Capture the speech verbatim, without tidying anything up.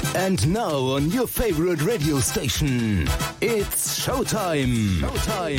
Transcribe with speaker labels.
Speaker 1: And now on your favorite radio station, it's showtime. Showtime.